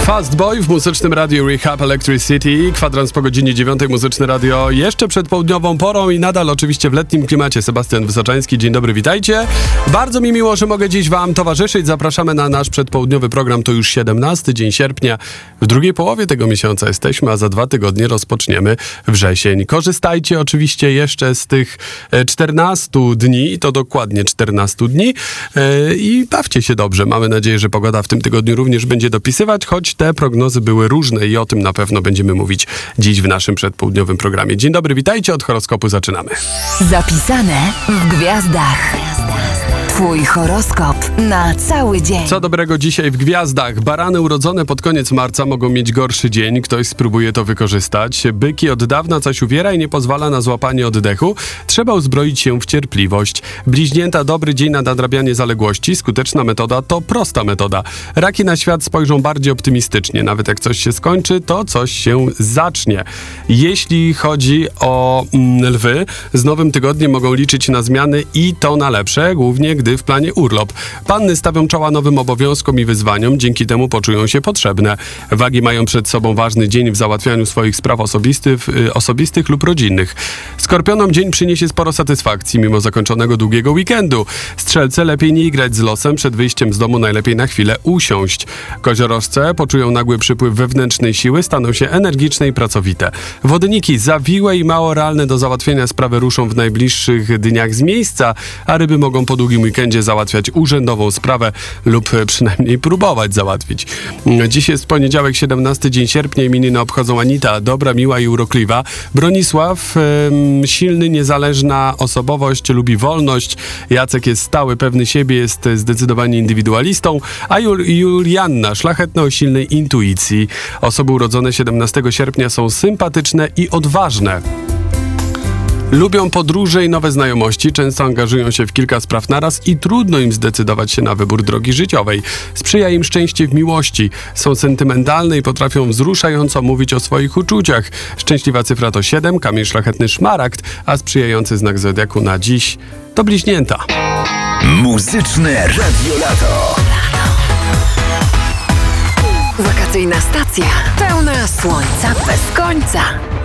Fast Boy w muzycznym radiu Rehab Electricity. Kwadrans po godzinie 9. Muzyczne radio jeszcze przed południową porą i nadal oczywiście w letnim klimacie. Sebastian Wysoczański, dzień dobry, witajcie. Bardzo mi miło, że mogę dziś wam towarzyszyć. Zapraszamy na nasz przedpołudniowy program. To już 17 dzień sierpnia. W drugiej połowie tego miesiąca jesteśmy, a za 2 tygodnie rozpoczniemy wrzesień. Korzystajcie oczywiście jeszcze z tych 14 dni, to dokładnie 14 dni i bawcie się dobrze. Mamy nadzieję, że pogoda w tym tygodniu również będzie dopisywać, choć te prognozy były różne i o tym na pewno będziemy mówić dziś w naszym przedpołudniowym programie. Dzień dobry, witajcie, od horoskopu zaczynamy. Zapisane w gwiazdach. Twój horoskop na cały dzień. Co dobrego dzisiaj w gwiazdach? Barany urodzone pod koniec marca mogą mieć gorszy dzień. Ktoś spróbuje to wykorzystać. Byki od dawna coś uwiera i nie pozwala na złapanie oddechu. Trzeba uzbroić się w cierpliwość. Bliźnięta, dobry dzień na nadrabianie zaległości. Skuteczna metoda to prosta metoda. Raki na świat spojrzą bardziej optymistycznie. Nawet jak coś się skończy, to coś się zacznie. Jeśli chodzi o lwy, z nowym tygodniem mogą liczyć na zmiany i to na lepsze, głównie gdy w planie urlop. Panny stawią czoła nowym obowiązkom i wyzwaniom, dzięki temu poczują się potrzebne. Wagi mają przed sobą ważny dzień w załatwianiu swoich spraw osobistych lub rodzinnych. Skorpionom dzień przyniesie sporo satysfakcji, mimo zakończonego długiego weekendu. Strzelce, lepiej nie igrać z losem, przed wyjściem z domu najlepiej na chwilę usiąść. Koziorożce poczują nagły przypływ wewnętrznej siły, staną się energiczne i pracowite. Wodniki, zawiłe i mało realne do załatwienia sprawy ruszą w najbliższych dniach z miejsca, a ryby mogą po długim weekendzie załatwiać urzędową sprawę lub przynajmniej próbować załatwić. Dziś jest poniedziałek, 17 dzień sierpnia. Imieniny obchodzą Anita, dobra, miła i urokliwa. Bronisław, silny, niezależna osobowość, lubi wolność. Jacek jest stały, pewny siebie, jest zdecydowanie indywidualistą. A Julianna, szlachetna o silnej intuicji. Osoby urodzone 17 sierpnia są sympatyczne i odważne. Lubią podróże i nowe znajomości, często angażują się w kilka spraw naraz i trudno im zdecydować się na wybór drogi życiowej. Sprzyja im szczęście w miłości. Są sentymentalne i potrafią wzruszająco mówić o swoich uczuciach. Szczęśliwa cyfra to 7, kamień szlachetny szmaragd, a sprzyjający znak zodiaku na dziś to bliźnięta. Muzyczne Radio Lato. Wakacyjna stacja pełna słońca bez końca.